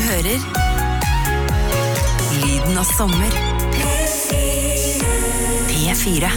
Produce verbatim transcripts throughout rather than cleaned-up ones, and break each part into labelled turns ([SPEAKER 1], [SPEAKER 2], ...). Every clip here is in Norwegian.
[SPEAKER 1] hører Lyden av sommer P fire.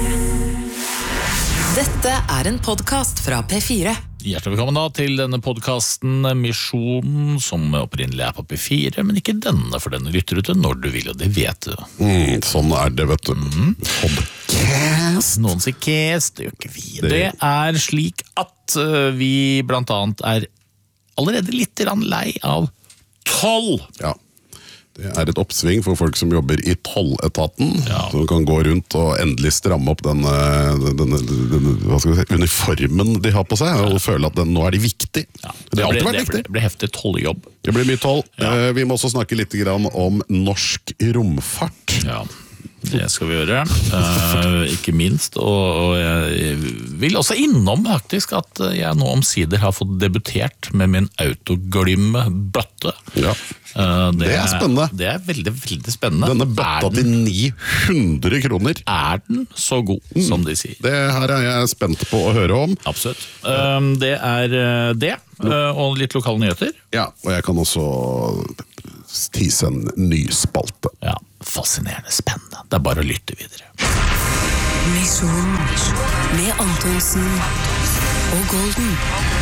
[SPEAKER 1] Dette er en podcast fra P fire.
[SPEAKER 2] Hjertelig velkommen da til denne podcasten Misjonen, som opprinnelig er på P fire, men ikke denne, for denne lytter du til når du vil, og det vet du.
[SPEAKER 3] Mm, sånn er det, vet du. Mm. Podcast.
[SPEAKER 2] Noen sier cast, det gjør ikke vi. Det, det er slik at uh, vi blant annet er allerede litt grann lei av toll.
[SPEAKER 3] Ja. Det er et oppsving for folk som jobber i tolletaten, ja. Som kan gå rundt og endelig stramme opp denne, denne, denne hva skal vi si, uniformen de har på seg, og ja. Føle at den, nå er de viktig. Ja. Det har alltid vært
[SPEAKER 2] det
[SPEAKER 3] viktig.
[SPEAKER 2] Det blir heftig tolljobb.
[SPEAKER 3] Det blir mye toll.
[SPEAKER 2] Ja.
[SPEAKER 3] Vi må også snakke litt grann om norsk romfart.
[SPEAKER 2] Ja. Det skal vi gjøre, uh, ikke minst, og, og jeg vil også innom faktisk at jeg nå omsider har fått debutert med min autoglym-bøtte.
[SPEAKER 3] Ja,
[SPEAKER 2] uh, det,
[SPEAKER 3] det er spennende.
[SPEAKER 2] Det er veldig, veldig spennende.
[SPEAKER 3] Denne bøtta til ni hundre kroner.
[SPEAKER 2] Er den så god, mm. som de sier?
[SPEAKER 3] Det her er jeg spent på å høre om.
[SPEAKER 2] Absolutt. Um, det er det, uh, og litt lokale nyheter.
[SPEAKER 3] Ja, og jeg kan også tise en ny spalte.
[SPEAKER 2] Ja, fascinerende, spennende. Det er bare å lytte videre.
[SPEAKER 1] Misjon med Antonsen og Golden.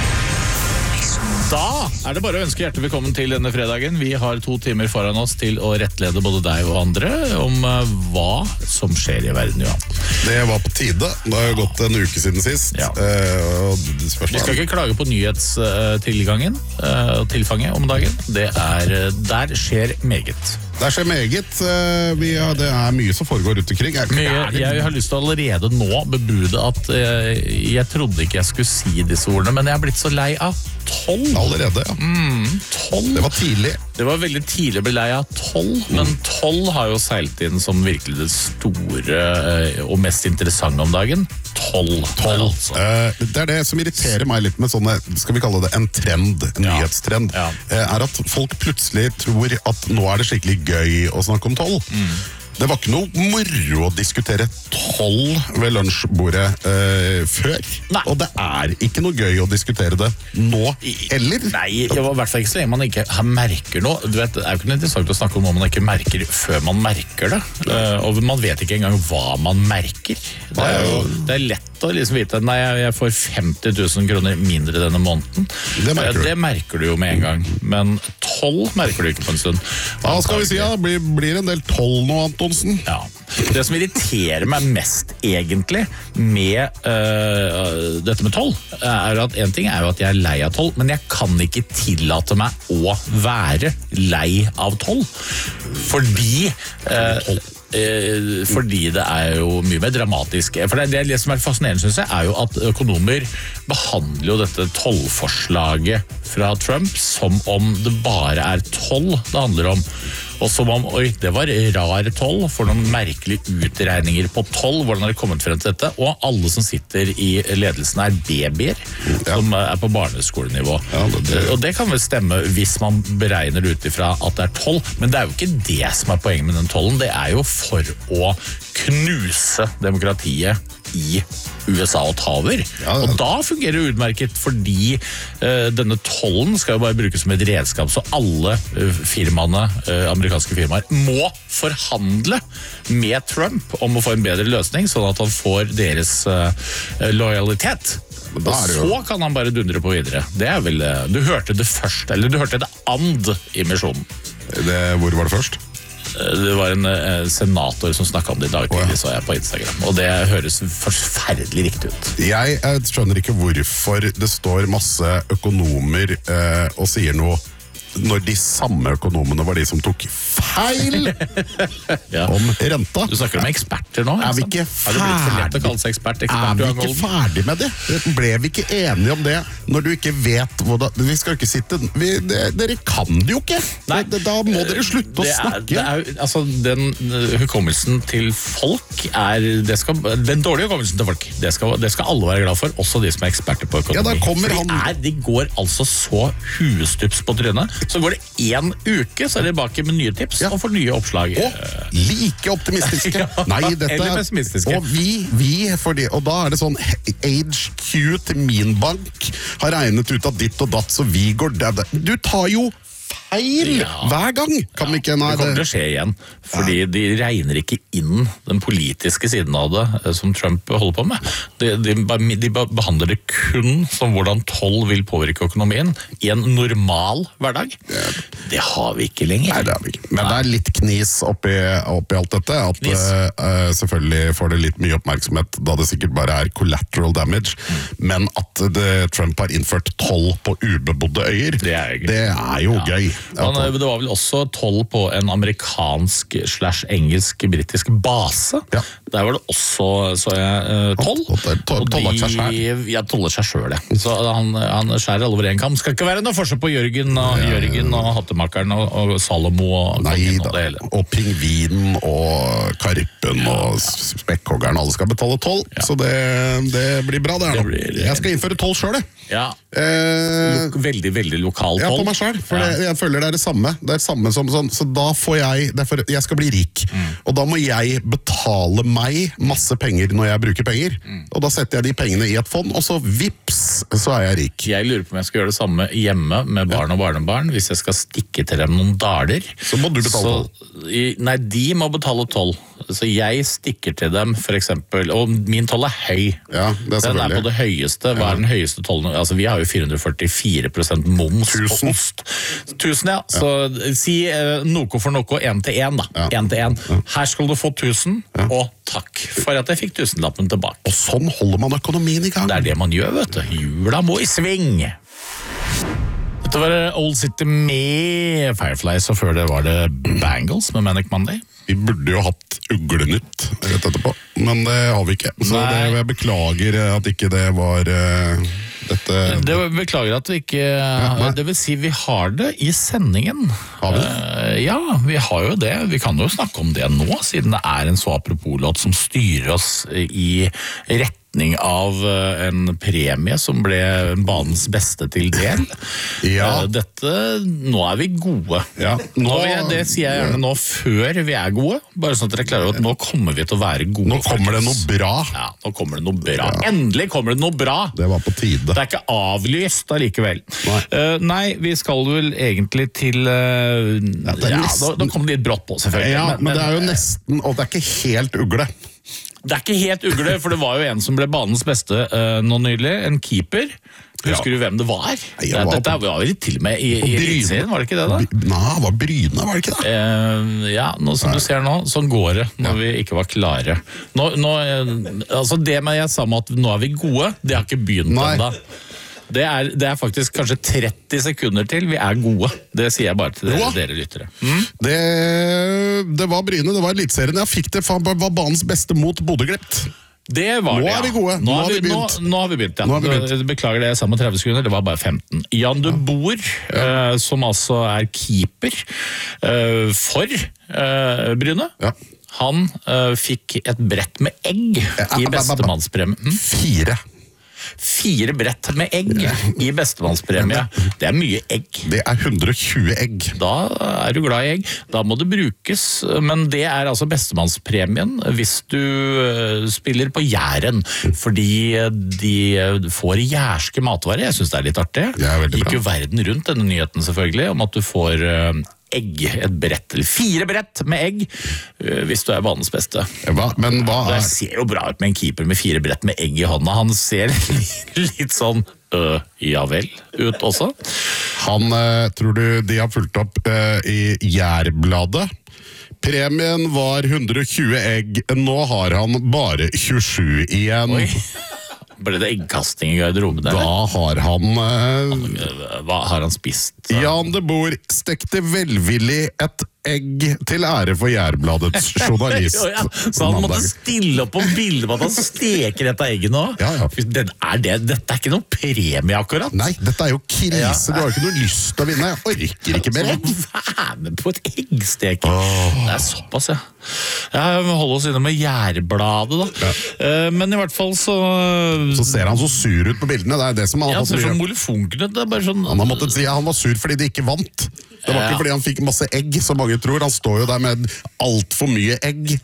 [SPEAKER 2] Da er det bare å ønske hjertelig velkommen til denne fredagen. Vi har to timer foran oss til å rettlede både deg og andre om uh, hva som skjer i verden, ja.
[SPEAKER 3] Det var på tide. Det har jo gått en uke siden sist.
[SPEAKER 2] Ja.
[SPEAKER 3] Uh,
[SPEAKER 2] Vi skal ikke klage på nyhetstilgangen uh, og tilfanget om dagen. Det er, uh, der skjer meget.
[SPEAKER 3] Der skjer meget. Uh, vi har, det er mye som foregår rundt omkring.
[SPEAKER 2] Mye, jeg har lyst til å allerede nå bebude at uh, jeg trodde ikke jeg skulle si disse ordene, men jeg er blitt så lei av toll.
[SPEAKER 3] Allerede, ja.
[SPEAKER 2] Mm, toll.
[SPEAKER 3] Det var tidlig.
[SPEAKER 2] Det var veldig tidlig å bli lei av toll, mm. men toll har jo seilt inn som virkelig det store uh, og mest interessante om dagen. Toll.
[SPEAKER 3] Toll. Altså. Uh, det er det som irriterer meg litt med sånne, skal vi kalle det en trend, en ja. nyhetstrend, ja. Uh, er at folk plutselig tror at nå er det skikkelig gøy å snakke om toll. Mm. Det var ikke noe moro å diskutere toll ved lunsjbordet uh, før. Nei. Og det er ikke noe gøy å diskutere det nå heller.
[SPEAKER 2] Nei, i hvert fall ikke så lenge man ikke merker noe. Du vet, det er jo ikke interessant å snakke om noe man ikke merker før man merker det. Uh, og man vet ikke engang hva man merker. Det er jo det er lett å liksom vite at nei, jeg får femti tusen kroner mindre denne måneden. Det merker, det merker du jo med en gang. Men toll merker du ikke på en stund.
[SPEAKER 3] Hva skal vi si? Ja, det blir, blir en del toll nå, Antonsen.
[SPEAKER 2] Ja. Det som irriterer meg mest egentlig med uh, dette med toll, er at en ting er jo at jeg er lei av toll, men jeg kan ikke tillate meg å være lei av toll. Fordi uh, Eh, fordi det er jo mye mer dramatisk. For det, det som er fascinerende, synes jeg, er jo at økonomer behandler jo dette tollforslaget fra Trump som om det bare er toll det handler om. Og som om, oi, det var rar toll, for noen merkelige utregninger på toll, hvordan har det kommet frem til dette? Og alle som sitter i ledelsen er babyer, ja. Som er på barneskolenivå. Ja, det, det. Og det kan vel stemme hvis man beregner ut ifra at det er toll, men det er jo ikke det som er poenget med den tollen, det er jo for å knuse demokratiet i U S A og ta over. Ja, og da fungerer det utmerket, fordi uh, denne tollen skal jo bare brukes som et redskap, så alle uh, firmaene, uh, amerikanske firmaer, må forhandle med Trump om å få en bedre løsning, sånn at han får deres uh, lojalitet. Og så kan han bare dundre på videre. Det er vel, uh, du hørte det først, eller du hørte det and i misjonen.
[SPEAKER 3] Det, hvor var det først?
[SPEAKER 2] Det var en eh, senator som snakket om det i dag tidlig, så jeg på Instagram. Og det høres forferdelig riktig ut.
[SPEAKER 3] Jeg, jeg skjønner ikke hvorfor det står masse økonomer eh, og sier noe når de samme økonomene var de som tok feil ja. Om renta.
[SPEAKER 2] Du snakker om eksperter nå,
[SPEAKER 3] er vi ikke
[SPEAKER 2] ferdig? Har det blitt for lett å kalle seg ekspert? ekspert
[SPEAKER 3] er vi ikke ferdig med det? Ble vi ikke enige om det når du ikke vet hvordan... Vi skal ikke sitte... Vi, det, dere kan det jo ikke! Nei, det, da må dere slutte å
[SPEAKER 2] det er,
[SPEAKER 3] snakke.
[SPEAKER 2] Det er, altså, den hukommelsen til folk er... Det skal, den dårlige hukommelsen til folk, det skal, det skal alle være glad for, også de som er eksperter på økonomi.
[SPEAKER 3] Ja, da kommer
[SPEAKER 2] han... de, er, de går altså så huestups på trynet. Så går det en uke, så er det tilbake med nye tips ja. Og får nye oppslag.
[SPEAKER 3] Og like optimistiske.
[SPEAKER 2] ja,
[SPEAKER 3] Nei, dette
[SPEAKER 2] eller pessimistiske.
[SPEAKER 3] Og vi, vi fordi, og da er det sånn H Q til min bank har regnet ut av ditt og datt, så vi går der. Du tar jo feil
[SPEAKER 2] Ja.
[SPEAKER 3] hver gang. Kan vi ikke, nei,
[SPEAKER 2] Det kommer til å skje igjen, fordi de regner ikke inn den politiske siden av det eh, som Trump holder på med. De, de, ba- de ba- behandler det kun som hvordan toll vil påvirke økonomien i en normal hverdag. Det har vi ikke lenger.
[SPEAKER 3] Nei, det har vi ikke. Men det er litt knis oppi, oppi alt dette, at
[SPEAKER 2] Knis.
[SPEAKER 3] uh, selvfølgelig får det litt mye oppmerksomhet, da det sikkert bare er collateral damage, mm. men at det, Trump har innført toll på ubebodde øyer,
[SPEAKER 2] Det er gøy.
[SPEAKER 3] det er jo
[SPEAKER 2] Ja.
[SPEAKER 3] gøy.
[SPEAKER 2] Men
[SPEAKER 3] At-
[SPEAKER 2] det var vel også toll på en amerikansk slash engelsk-britisk base.
[SPEAKER 3] Ja.
[SPEAKER 2] Der var det også, så jeg, eh, toll.
[SPEAKER 3] Og det to-
[SPEAKER 2] Og
[SPEAKER 3] toller
[SPEAKER 2] de-
[SPEAKER 3] seg selv.
[SPEAKER 2] Ja, toller seg selv, det. Så han, han skjærer alle over en kam. Skal ikke være noe forskjell på Jørgen og, Jørgen og Hattemakeren og, og Salomo og
[SPEAKER 3] Nei
[SPEAKER 2] kongen
[SPEAKER 3] da,
[SPEAKER 2] og det hele.
[SPEAKER 3] og pingvinen og karpen og spekkhoggeren, alle skal betale toll, så det, det blir bra det her
[SPEAKER 2] Det
[SPEAKER 3] nå.
[SPEAKER 2] blir-
[SPEAKER 3] Jeg skal innføre toll selv, jeg.
[SPEAKER 2] Ja,
[SPEAKER 3] Eh,
[SPEAKER 2] veldig, veldig lokal
[SPEAKER 3] Ja,
[SPEAKER 2] toll.
[SPEAKER 3] på meg selv, for
[SPEAKER 2] Ja.
[SPEAKER 3] det, jeg føler det er det samme. Det er det samme som sånn, så da får jeg, det er for, jeg skal bli rik, og da må jeg betale meg masse penger når jeg bruker penger, og da setter jeg de pengene i et fond, og så vips, så er jeg rik.
[SPEAKER 2] Jeg lurer på om jeg skal gjøre det samme hjemme med barn og barnebarn. Hvis jeg skal stikke til dem noen daler.
[SPEAKER 3] Så må du betale toll.
[SPEAKER 2] i- Nei, de må betale toll. Så jeg stikker til dem, for eksempel, og min toll er høy.
[SPEAKER 3] Ja, det er
[SPEAKER 2] Den er
[SPEAKER 3] selvfølgelig.
[SPEAKER 2] på det høyeste. Hva er den høyeste tollen? Altså, vi har jo fire hundre og førtifire prosent moms på
[SPEAKER 3] Tusen.
[SPEAKER 2] ost. Tusen, ja. Så si eh, noe for noe, en til en da.
[SPEAKER 3] Ja.
[SPEAKER 2] En til en. Her skal du få tusen, og takk for at jeg fikk tusenlappen tilbake.
[SPEAKER 3] Og sånn holder man økonomien i gang.
[SPEAKER 2] Det er det man gjør, vet du. Jula må i sving. Dette var Old City med Fireflies, og før det var det Bangles med Manic Monday.
[SPEAKER 3] Vi burde jo hatt Uglenytt rett etterpå, men det har vi ikke. Så
[SPEAKER 2] Nei.
[SPEAKER 3] det, jeg beklager at ikke det var uh, dette.
[SPEAKER 2] Det beklager at vi ikke Det vil si, vi har det i sendingen.
[SPEAKER 3] Har vi det?
[SPEAKER 2] Eh, ja, vi har jo det. Vi kan jo snakke om det nå, siden det er en så apropos-låt som styrer oss i retning av eh, en premie som ble banens beste til del.
[SPEAKER 3] Ja.
[SPEAKER 2] Eh, Dette, nå er vi gode.
[SPEAKER 3] Ja,
[SPEAKER 2] Nå,
[SPEAKER 3] nå-
[SPEAKER 2] vil jeg, det sier jeg gjerne nå før vi er gode, bare sånn at dere klarer at nå kommer vi til å være gode.
[SPEAKER 3] Nå kommer det noe
[SPEAKER 2] folkens.
[SPEAKER 3] bra.
[SPEAKER 2] Ja, nå kommer det noe bra. Endelig kommer det noe bra!
[SPEAKER 3] Det var på tide.
[SPEAKER 2] Det er ikke avlyst allikevel.
[SPEAKER 3] Nei.
[SPEAKER 2] Uh, nei, vi skal vel egentlig til uh, Ja,
[SPEAKER 3] det er
[SPEAKER 2] ja
[SPEAKER 3] nesten-
[SPEAKER 2] da, da kommer det litt brått på, selvfølgelig.
[SPEAKER 3] Ja, men det er jo nesten, og det er ikke helt ugle.
[SPEAKER 2] det er ikke helt ugle, for det var jo en som ble banens beste uh, nå nylig. En keeper. Husker
[SPEAKER 3] Ja.
[SPEAKER 2] du hvem det var?
[SPEAKER 3] Nei, jeg var
[SPEAKER 2] Dette
[SPEAKER 3] på-
[SPEAKER 2] var jo til og med i, i
[SPEAKER 3] Bryne.
[SPEAKER 2] Eliteserien, var det ikke det? da?
[SPEAKER 3] Nei, det var Bryne, var det ikke det?
[SPEAKER 2] Eh, ja, nå, som du ser nå, sånn går det når vi ikke var klare. Nå, nå, eh, altså det med jeg sa med at nå er vi gode, det har ikke begynt
[SPEAKER 3] Nei.
[SPEAKER 2] enda. Det er, det er faktisk kanskje tretti sekunder til vi er gode. Det sier jeg bare til dere,
[SPEAKER 3] Ja.
[SPEAKER 2] dere lyttere. Mm?
[SPEAKER 3] Det, det var Bryne, det var Eliteserien. Jeg fikk det, faen, var banens beste mot Bodø-Glimt.
[SPEAKER 2] Det var
[SPEAKER 3] Nå
[SPEAKER 2] det, ja.
[SPEAKER 3] er vi gode.
[SPEAKER 2] Nå, har vi, nå,
[SPEAKER 3] begynt.
[SPEAKER 2] nå har vi begynt, ja.
[SPEAKER 3] Nå har vi begynt.
[SPEAKER 2] Beklager det, jeg sa med tretti sekunder, det var bare femten. Jan de Boer, eh, som altså er keeper eh, for eh, Bryne.
[SPEAKER 3] Ja.
[SPEAKER 2] Han eh, fikk et brett med egg i bestemannspremie. Mm?
[SPEAKER 3] Fire.
[SPEAKER 2] Fire brett med egg i bestemannspremie. Det er mye egg.
[SPEAKER 3] Det er hundre og tjue egg.
[SPEAKER 2] Da er du glad i egg. Da må det brukes, men det er altså bestemannspremien hvis du eh, spiller på Jæren, fordi de får jærske matvarer. Jeg synes det er litt artig.
[SPEAKER 3] Det er veldig
[SPEAKER 2] Gikk
[SPEAKER 3] bra.
[SPEAKER 2] jo verden rundt denne nyheten selvfølgelig, om at du får eh, egg, et brett, eller fire brett med egg, eh, hvis du er banens beste.
[SPEAKER 3] Hva? Men hva
[SPEAKER 2] Det
[SPEAKER 3] er
[SPEAKER 2] ser jo bra ut med en keeper med fire brett med egg i hånda. Han ser litt sånn øh, ja vel ut også.
[SPEAKER 3] Han, eh, tror du de har fulgt opp eh, i Jærbladet? Premien var hundre og tjue egg. Nå har han bare tjuesju igjen.
[SPEAKER 2] Oi. Ble det eggkasting i garderoben der?
[SPEAKER 3] Da har han eh,
[SPEAKER 2] Hva har han spist?
[SPEAKER 3] Jan de Boer stekte velvillig et egg til ære for Jærbladets journalist.
[SPEAKER 2] Jo, ja. Så han måtte
[SPEAKER 3] mandag.
[SPEAKER 2] stille opp på bildet med at han steker dette egget nå?
[SPEAKER 3] Ja, ja.
[SPEAKER 2] Den er det, dette er ikke noen premie akkurat.
[SPEAKER 3] Nei, dette er jo krise.
[SPEAKER 2] Ja.
[SPEAKER 3] Du har jo ikke noe lyst til å vinne. Jeg orker ikke mer egg.
[SPEAKER 2] Vær med på et eggstek. Det er såpass, ja. Ja, vi holder oss inne med Jærbladet, da. Eh, Men i hvert fall så
[SPEAKER 3] Så ser han så sur ut på bildene. Det er det som han
[SPEAKER 2] Ja,
[SPEAKER 3] har
[SPEAKER 2] han ser
[SPEAKER 3] fått
[SPEAKER 2] sånn
[SPEAKER 3] mye.
[SPEAKER 2] molefonken ut. Det er bare sånn
[SPEAKER 3] Han har måttet si at han var sur fordi de ikke vant. Det var
[SPEAKER 2] Ja.
[SPEAKER 3] ikke fordi han fikk masse egg, som mange tror. Han står jo der med alt for mye egg.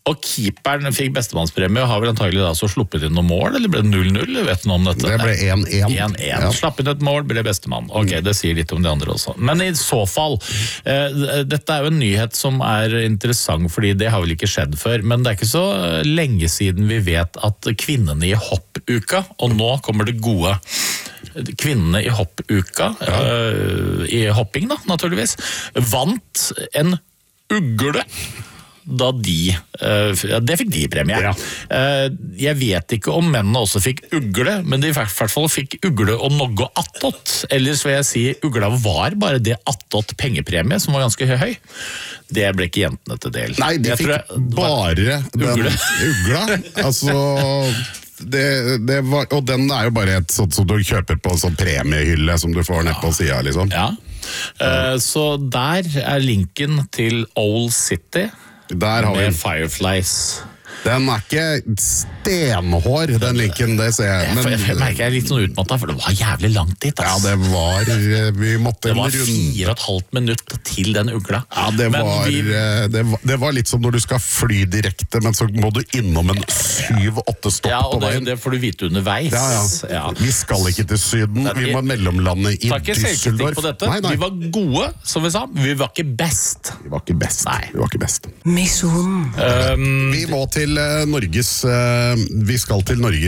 [SPEAKER 2] Og keeperen fikk bestemannspremie, og har vel antagelig da så sluppet inn noen mål, eller ble det null null? Vet du noe om dette?
[SPEAKER 3] Det ble én én.
[SPEAKER 2] én én. Slapp inn et mål, ble bestemann. Ok, det sier litt om de andre også. Men i så fall, eh, dette er jo en nyhet som er interessant, fordi det har vel ikke skjedd før, men det er ikke så lenge siden vi vet at kvinnene i hoppuka, og nå kommer det gode, kvinnene i hoppuka, ja. uh, i hopping da, naturligvis, vant en ugle da de, uh, det fikk de premie. Ja. Uh, jeg vet ikke om mennene også fikk ugle, men de i hvert fall fikk ugle og noe attåt. Ellers vil jeg si ugla var bare det attåt pengepremie, som var ganske høy. Det ble ikke jentene til del.
[SPEAKER 3] Nei, de
[SPEAKER 2] jeg
[SPEAKER 3] fikk jeg, bare
[SPEAKER 2] ugle.
[SPEAKER 3] den ugla. Altså... Det, det var, og den er jo bare et sånt som du kjøper på en sånn premiehylle som du får ned på siden, liksom.
[SPEAKER 2] Ja, uh, så der er linken til Owl City
[SPEAKER 3] der har
[SPEAKER 2] med
[SPEAKER 3] vi
[SPEAKER 2] Fireflies.
[SPEAKER 3] Den er ikke stenhår, den linken, det ser jeg.
[SPEAKER 2] Men, jeg, jeg merker jeg er litt sånn utmattet, for det var jævlig langt dit.
[SPEAKER 3] Ass. Ja, det var, vi måtte
[SPEAKER 2] det var fire og et halvt minutt til den ugla.
[SPEAKER 3] Ja, det var,
[SPEAKER 2] vi,
[SPEAKER 3] det, var, det var litt som når du skal fly direkte, men så må du innom en syv-åtte stopp
[SPEAKER 2] ja,
[SPEAKER 3] på
[SPEAKER 2] det,
[SPEAKER 3] veien.
[SPEAKER 2] Det får du vite underveis.
[SPEAKER 3] Ja, ja. Ja. Vi skal ikke til Syden, vi må mellomlande i Düsseldorf.
[SPEAKER 2] Nei, nei. Vi var gode, som vi sa, vi var ikke best.
[SPEAKER 3] Vi var ikke best.
[SPEAKER 2] Nei.
[SPEAKER 3] Vi var ikke best.
[SPEAKER 1] Misjon.
[SPEAKER 3] Um, vi må til uh, Norges uh, vi skal til Norge